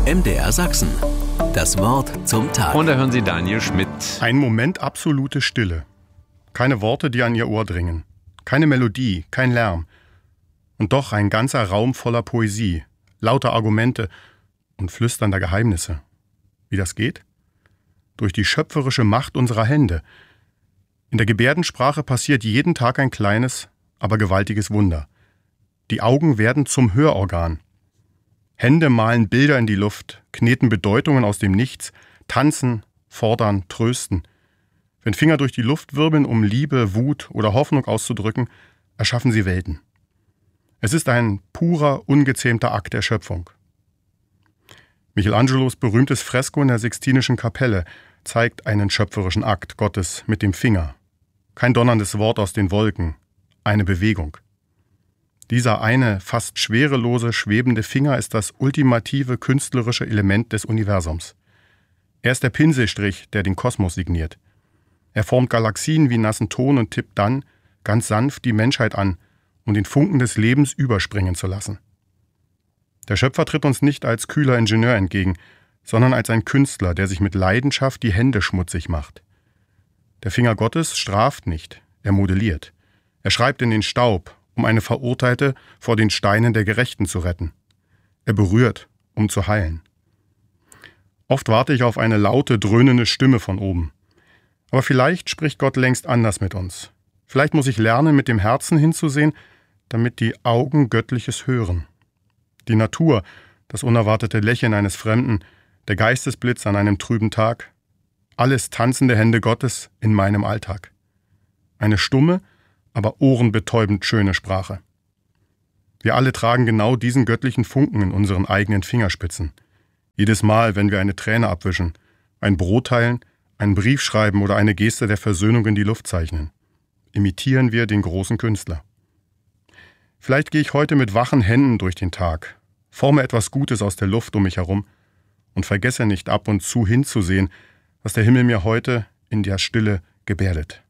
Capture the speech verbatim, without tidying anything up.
M D R Sachsen. Das Wort zum Tag. Und da hören Sie Daniel Schmidt. Ein Moment absolute Stille. Keine Worte, die an Ihr Ohr dringen. Keine Melodie, kein Lärm. Und doch ein ganzer Raum voller Poesie, lauter Argumente und flüsternder Geheimnisse. Wie das geht? Durch die schöpferische Macht unserer Hände. In der Gebärdensprache passiert jeden Tag ein kleines, aber gewaltiges Wunder. Die Augen werden zum Hörorgan. Hände malen Bilder in die Luft, kneten Bedeutungen aus dem Nichts, tanzen, fordern, trösten. Wenn Finger durch die Luft wirbeln, um Liebe, Wut oder Hoffnung auszudrücken, erschaffen sie Welten. Es ist ein purer, ungezähmter Akt der Schöpfung. Michelangelos berühmtes Fresko in der Sixtinischen Kapelle zeigt einen schöpferischen Akt Gottes mit dem Finger. Kein donnerndes Wort aus den Wolken, eine Bewegung. Dieser eine, fast schwerelose, schwebende Finger ist das ultimative künstlerische Element des Universums. Er ist der Pinselstrich, der den Kosmos signiert. Er formt Galaxien wie nassen Ton und tippt dann, ganz sanft, die Menschheit an, um den Funken des Lebens überspringen zu lassen. Der Schöpfer tritt uns nicht als kühler Ingenieur entgegen, sondern als ein Künstler, der sich mit Leidenschaft die Hände schmutzig macht. Der Finger Gottes straft nicht, er modelliert. Er schreibt in den Staub, um eine Verurteilte vor den Steinen der Gerechten zu retten. Er berührt, um zu heilen. Oft warte ich auf eine laute, dröhnende Stimme von oben. Aber vielleicht spricht Gott längst anders mit uns. Vielleicht muss ich lernen, mit dem Herzen hinzusehen, damit die Augen Göttliches hören. Die Natur, das unerwartete Lächeln eines Fremden, der Geistesblitz an einem trüben Tag, alles tanzende Hände Gottes in meinem Alltag. Eine stumme, aber ohrenbetäubend schöne Sprache. Wir alle tragen genau diesen göttlichen Funken in unseren eigenen Fingerspitzen. Jedes Mal, wenn wir eine Träne abwischen, ein Brot teilen, einen Brief schreiben oder eine Geste der Versöhnung in die Luft zeichnen, imitieren wir den großen Künstler. Vielleicht gehe ich heute mit wachen Händen durch den Tag, forme etwas Gutes aus der Luft um mich herum und vergesse nicht ab und zu hinzusehen, was der Himmel mir heute in der Stille gebärdet.